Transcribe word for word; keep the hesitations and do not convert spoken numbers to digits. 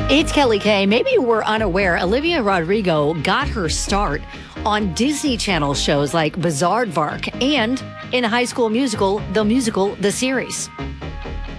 It's Kelly Kay. Maybe you were unaware, Olivia Rodrigo got her start on Disney Channel shows like Bizaardvark and in High School Musical, the musical, the series.